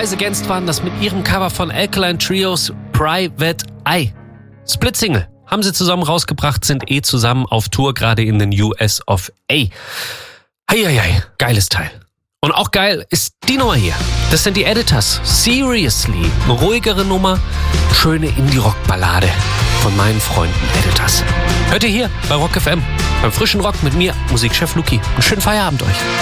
Rise Against waren das mit ihrem Cover von Alkaline Trios Private Eye. Split-Single haben sie zusammen rausgebracht, sind zusammen auf Tour, gerade in den US of A. Heieiei, geiles Teil. Und auch geil ist die Nummer hier. Das sind die Editors. Seriously. Eine ruhigere Nummer. Schöne Indie-Rock-Ballade von meinen Freunden Editors. Hört ihr hier bei Rock FM. Beim frischen Rock mit mir, Musikchef Luki. Einen schönen Feierabend euch.